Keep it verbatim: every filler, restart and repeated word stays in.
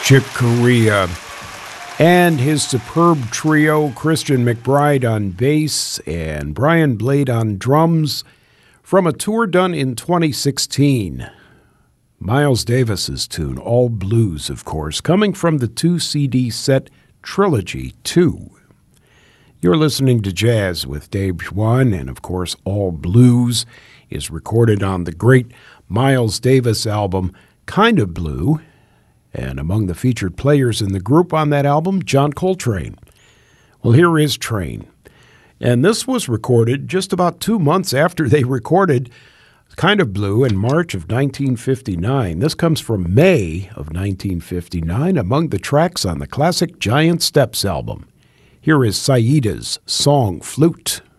Chick Corea and his superb trio, Christian McBride on bass and Brian Blade on drums, from a tour done in twenty sixteen. Miles Davis's tune, All Blues, of course, coming from the two C D set Trilogy two. You're listening to Jazz with Dave Schwann, and of course, All Blues is recorded on the great Miles Davis album, Kind of Blue. And among the featured players in the group on that album, John Coltrane. Well, here is Train. And this was recorded just about two months after they recorded Kind of Blue in March of nineteen fifty-nine. This comes from May of nineteen fifty-nine, among the tracks on the classic Giant Steps album. Here is Saida's Song Flute.